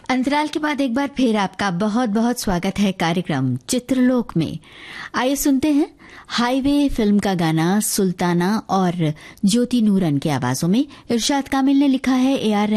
अंतराल के बाद एक बार फिर आपका बहुत बहुत स्वागत है कार्यक्रम चित्रलोक में। आइए सुनते हैं हाईवे फिल्म का गाना सुल्ताना और ज्योति नूरन की आवाजों में। इरशाद कामिल ने लिखा है, AR